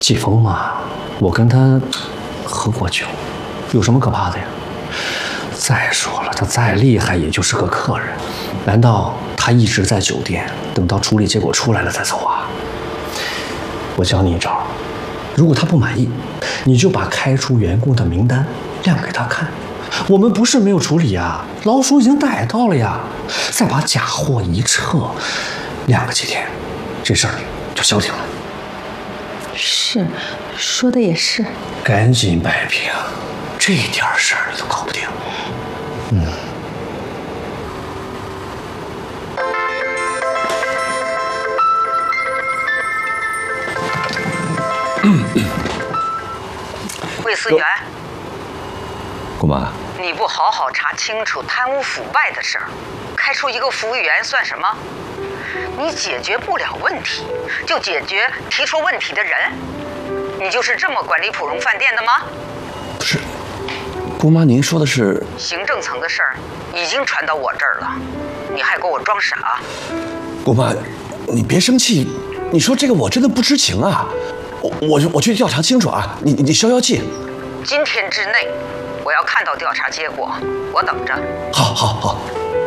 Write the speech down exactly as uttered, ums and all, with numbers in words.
季风嘛，我跟他喝过酒，有什么可怕的呀？再说了，他再厉害也就是个客人，难道他一直在酒店，等到处理结果出来了再走啊？我教你一招，如果他不满意，你就把开除员工的名单亮给他看。我们不是没有处理呀，老鼠已经逮到了呀，再把假货一撤，亮个几天，这事儿就消停了。 是，说的也是。 赶紧摆平，这点事儿你都搞不定。嗯。 魏思源， 姑妈， 你不好好查清楚贪污腐败的事儿，开除一个服务员算什么？你解决不了问题，就解决提出问题的人。你就是这么管理普荣饭店的吗？ 不是，姑妈，您说的是行政层的事儿，已经传到我这儿了，你还给我装傻？ 姑妈，你别生气，你说这个我真的不知情啊，我我我去调查清楚啊，你你消消气。 今天之内，我要看到调查结果，我等着。 好，好，好。